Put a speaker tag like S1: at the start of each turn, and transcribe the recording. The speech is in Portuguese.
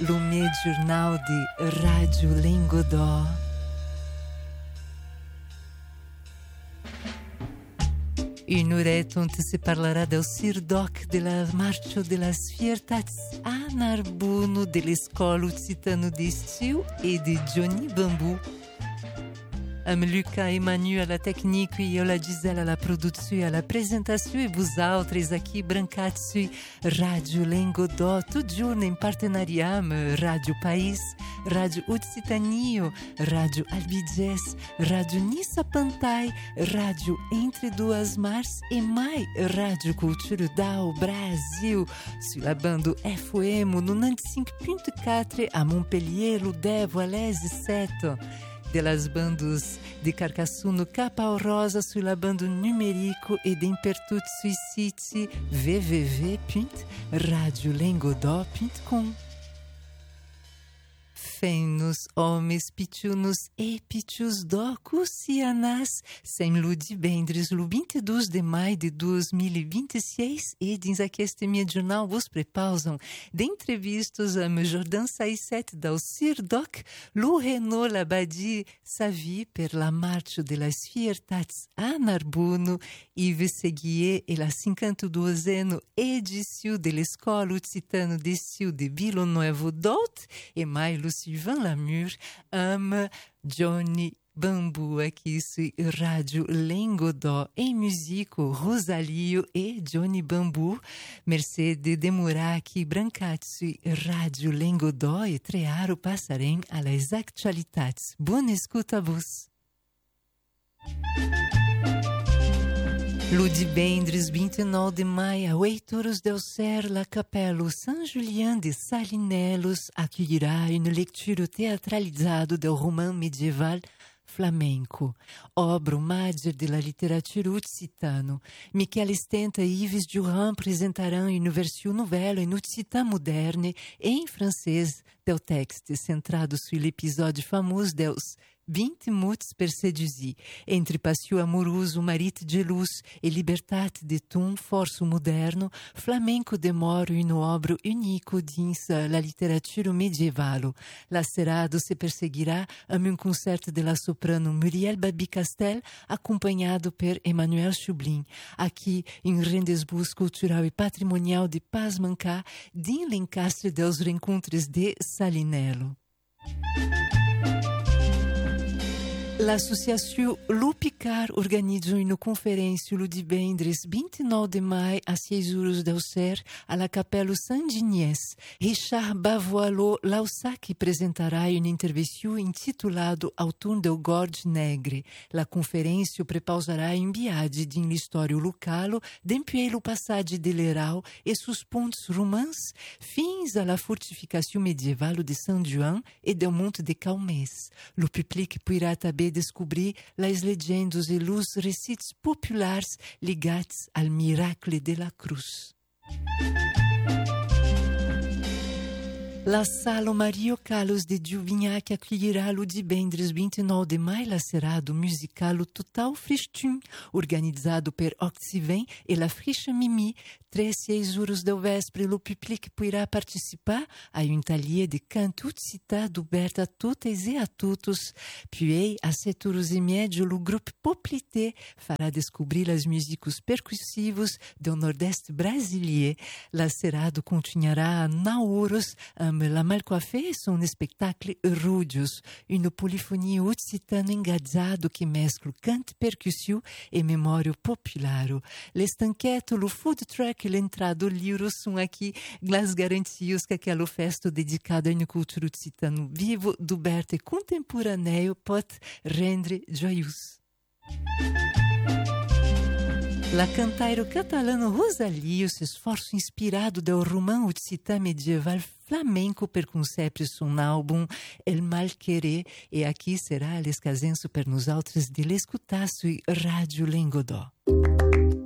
S1: lo meu jornal de Rádio Lengodó. Une oretta onde se parlerà del Sirdoc, della Marcia delle Fiertats a Narbonne, dell'Escola Occitano d'Estiu e di Johnny Bambou. Am Luca e Manu à la technique e eu la Gisela à la produção, à la presentação e vos autres aqui brancats sui Rádio Lengodó, tout giorno in partenariat Rádio País, Rádio Occitanie, Rádio Albiges, Rádio Nissa Pantai, Rádio Entre Duas Mars e mai Rádio Cultura do Brasil, sulla banda FM 95.4 a Montpellier, Ludevo, Alese 7. De las bandas de Carcassonne, Capao Rosa sulla banda numérico e de impertut sui siti www.radiolengodó.com. Feinos, homens, pichunos e pichus docos cianás, sem ludi bendres, no 22 de maio de 2026, e dins aquest meu jornal vos prepausam de entrevistas a Jordan Saisset del Sirdoc, lo Renaud Labadie Savi per la marcha de las Fiertats a Narbonne, Yves Seguier e la 52ª edição de l'Escola Occitano d'Estiu de Villeneuve-d'Hôte, e mai lo Sylvain Lamur ama Johnny Bambou aqui sur Rádio Lengodó em musico Rosalio e Johnny Bambou. Merci de demorar aqui brancat sur Rádio Lengodó e trearo passarem a las actualitats. Boa escuta a vos. Ludi Bendres, 29 de maio, a 8 horas del Ser, la Capella Saint-Julien de Salinelos acolherá uma leitura teatralizada do roman medieval flamenco, obra mágica da literatura occitano. Michele Stenta e Yves Durand apresentarão uma versão novela em occitan moderne e em francês do texto, centrado sobre episódio famoso dos 20 mots per séduire, entre passio amoroso, marito de luz e libertate de tom forço moderno, flamenco demora uma obra única dins la literatura medieval. Lacerado se perseguirá a um concerto de la soprano Muriel Babi-Castel, acompanhado per Emmanuel Chublin, aqui em rendezvous cultural e patrimonial de Pasmancá, din l'encastre dos rencontres de Salinelo. L'associação Lupicar organiza uma conferência no dia Bendres, 29 de maio, às 6 horas do Ser, à la Capella Saint-Giniès. Richard Bavoilo Laussac apresentará uma intervenção intitulada Autunno del Gorge Negre. La conferência prepausará em viagem de história local, d'empuer o passado de l'Erau e seus pontos romans, fins à la fortificação medieval de Saint-Juan e do Monte de Calmès. Le public pourra também descobrir as legendas e os recits populares ligados ao miracle de la cruz. La Sala Mario Carlos de Juvignac acolherá o dia Bendres 29 de maio lacerado musical Total Frichtum, organizado per Oxiven e la Fricha Mimi. 3 horas do véspera, o public poderá participar a um taller de canto occitano oberto a todas e a todos. Puis, às 7h30, o grupo Poplité fará descobrir as músicas percussivas do Nordeste brasileiro. Lacerado continuará a 9 horas La Malcoiffée e son spectacle Rudios, uma polifonia occitana engazzado que mescla canto, percussão e memória popular. L'estanqueto, o food truck e l'entrada livro são aqui as garantias que aquela festa dedicada à cultura occitana vivo, duberto e contemporâneo pode rendre joyous. La cantairo catalano Rosalio se esforço inspirado do romance occitano medieval flamenco per concepre son álbum El Mal Querer, e aqui será l'escasenço per nos autres de l'escutar sui Rádio Lengodó.